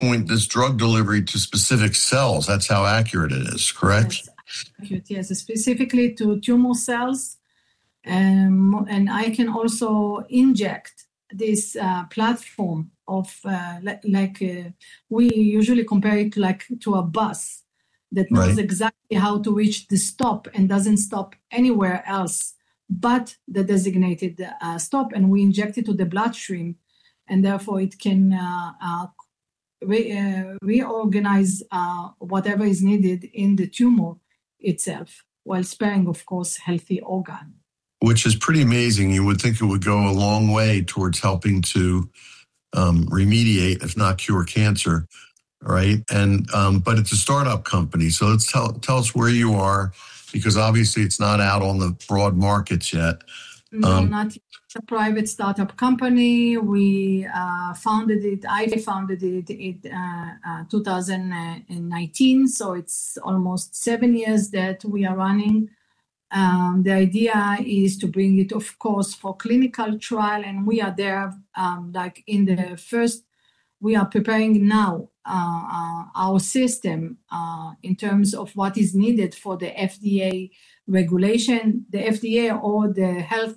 point this drug delivery to specific cells. That's how accurate it is, correct? Yes, accurate, yes, specifically to tumor cells. And I can also inject this platform of we usually compare it like to a bus that knows exactly how to reach the stop and doesn't stop anywhere else but the designated stop, and we inject it to the bloodstream, and therefore it can reorganize whatever is needed in the tumor itself, while sparing, of course, healthy organ. Which is pretty amazing. You would think it would go a long way towards helping to remediate, if not cure, cancer, right? And but it's a startup company. So let's tell us where you are, because obviously it's not out on the broad markets yet. No, not yet. It's a private startup company. We founded it. I founded it in 2019. So it's almost 7 years that we are running. The idea is to bring it, of course, for clinical trial, and we are there. Like in the first, we are preparing now our system in terms of what is needed for the FDA regulation. The FDA or the health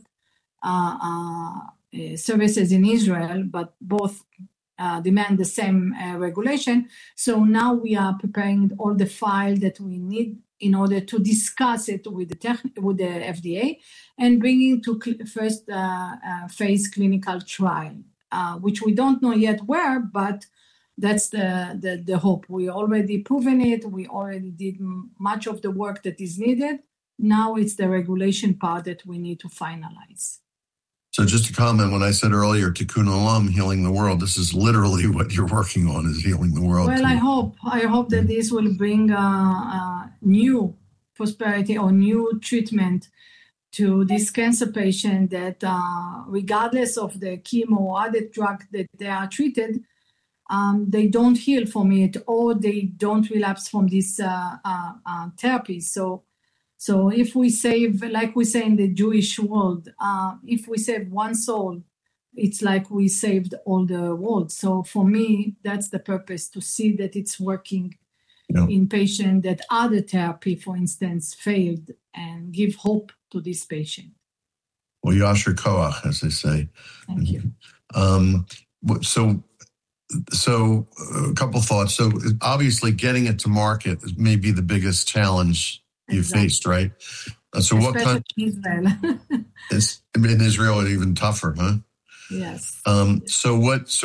services in Israel, but both demand the same regulation. So now we are preparing all the file that we need in order to discuss it with the FDA and bringing to first phase clinical trial, which we don't know yet where, but that's the hope. We already proven it. We already did much of the work that is needed. Now it's the regulation part that we need to finalize. So just to comment, when I said earlier, Tikkun Olam, healing the world, this is literally what you're working on, is healing the world. Well, I hope that this will bring new prosperity or new treatment to this cancer patient that regardless of the chemo or other drug that they are treated, they don't heal from it or they don't relapse from this therapy. So if we save, like we say in the Jewish world, if we save one soul, it's like we saved all the world. So for me, that's the purpose, to see that it's working in patients that other therapy, for instance, failed, and give hope to this patient. Well, Yasher Koach, as they say. Thank you. So a couple thoughts. So obviously getting it to market may be the biggest challenge you faced, right? So what kind? Israel. In Israel, it's even tougher, huh? Yes. So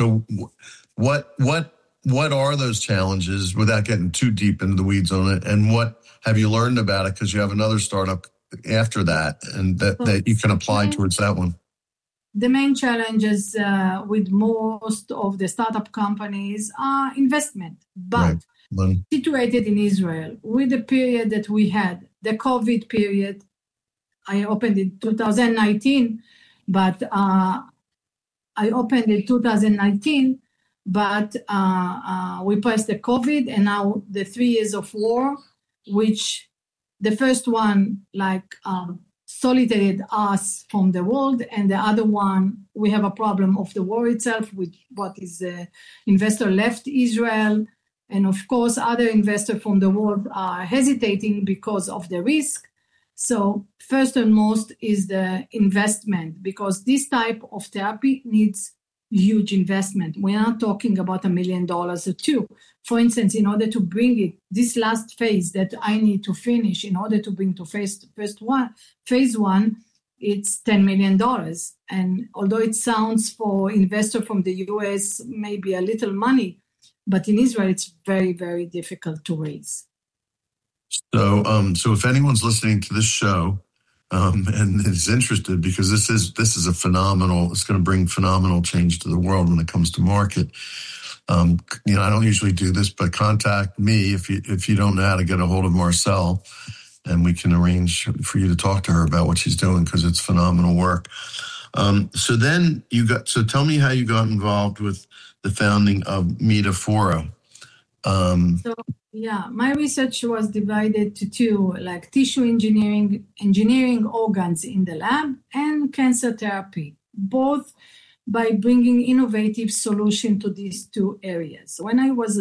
what are those challenges, without getting too deep into the weeds on it, and what have you learned about it? Because you have another startup after that, and that you can apply towards that one. The main challenges with most of the startup companies are investment, but situated in Israel with the period that we had, the COVID period. I opened in 2019, but we passed the COVID, and now the 3 years of war, which the first one solidated us from the world, and the other one, we have a problem of the war itself with what is investor left Israel. And of course, other investors from the world are hesitating because of the risk. So first and most is the investment, because this type of therapy needs huge investment. We're not talking about $1 million or two. For instance, in order to bring it, this last phase that I need to finish in order to bring to phase one, it's $10 million. And although it sounds for investor from the US maybe a little money, but in Israel, it's very, very difficult to raise. So if anyone's listening to this show and is interested, because this is a phenomenal, it's going to bring phenomenal change to the world when it comes to market. I don't usually do this, but contact me if you don't know how to get a hold of Marcel, and we can arrange for you to talk to her about what she's doing, because it's phenomenal work. So tell me how you got involved with the founding of Metafora. My research was divided to two, like tissue engineering organs in the lab, and cancer therapy. Both by bringing innovative solution to these two areas. When I was